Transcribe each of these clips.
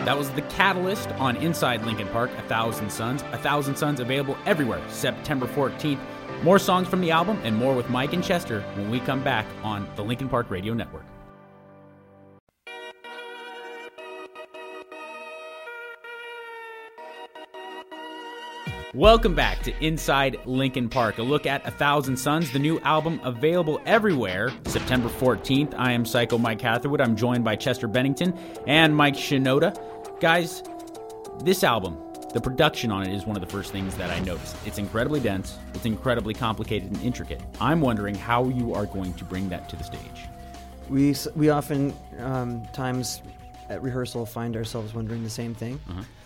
That was The Catalyst on Inside Linkin Park, 1,000 Suns. 1,000 Suns available everywhere, September 14th. More songs from the album and more with Mike and Chester when we come back on the Linkin Park Radio Network. Welcome back to Inside Linkin Park, a look at 1,000 Suns, the new album available everywhere, September 14th. I am Psycho Mike Catherwood. I'm joined by Chester Bennington and Mike Shinoda. Guys, this album, the production on it is one of the first things that I noticed. It's incredibly dense, it's incredibly complicated and intricate. I'm wondering how you are going to bring that to the stage. We often times at rehearsal find ourselves wondering the same thing.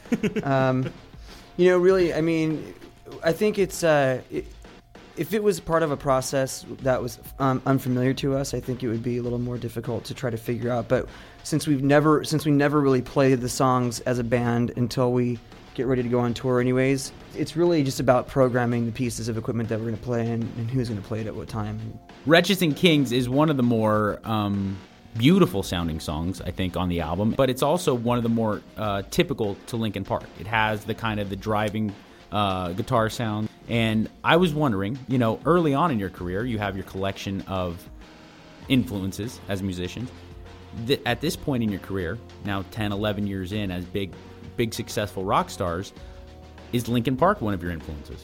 Really, I mean, I think it's if it was part of a process that was unfamiliar to us, I think it would be a little more difficult to try to figure out. But since we never really play the songs as a band until we get ready to go on tour anyways, it's really just about programming the pieces of equipment that we're going to play and who's going to play it at what time. Wretches and Kings is one of the more beautiful sounding songs, I think, on the album, but it's also one of the more typical to Linkin Park. It has the kind of the driving guitar sound, and I was wondering, early on in your career, you have your collection of influences as musicians. At this point in your career, now 10, 11 years in as big successful rock stars, is Linkin Park one of your influences?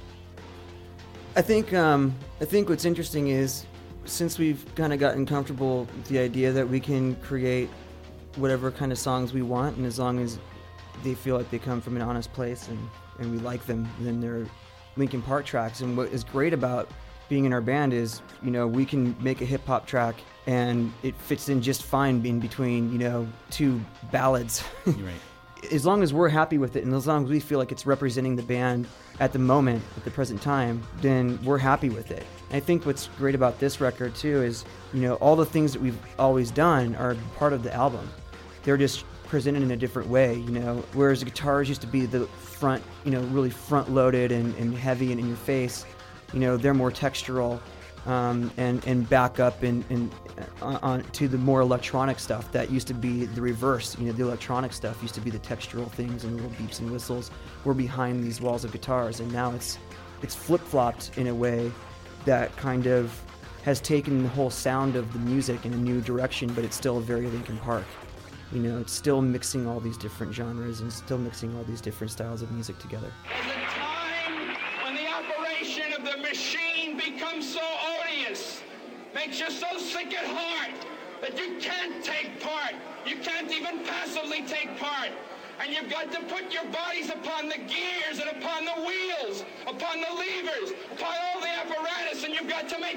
I think what's interesting is, since we've kind of gotten comfortable with the idea that we can create whatever kind of songs we want, and as long as they feel like they come from an honest place and we like them, then they're Linkin Park tracks. And what is great about being in our band is, we can make a hip-hop track and it fits in just fine in between, two ballads. Right. As long as we're happy with it and as long as we feel like it's representing the band at the moment, at the present time, then we're happy with it. And I think what's great about this record too is, all the things that we've always done are part of the album. They're just presented in a different way, whereas the guitars used to be the front, really front loaded and heavy and in your face, they're more textural and back up on to the more electronic stuff that used to be the reverse. The electronic stuff used to be the textural things and little beeps and whistles were behind these walls of guitars, and now it's flip-flopped in a way that kind of has taken the whole sound of the music in a new direction, but it's still very Linkin Park. It's still mixing all these different genres and still mixing all these different styles of music together. There's a time when the operation of the machine becomes so odious, makes you so sick at heart that you can't take part. You can't even passively take part. And you've got to put your bodies upon the gears and upon the wheels, upon the levers, upon all the apparatus, and you've got to make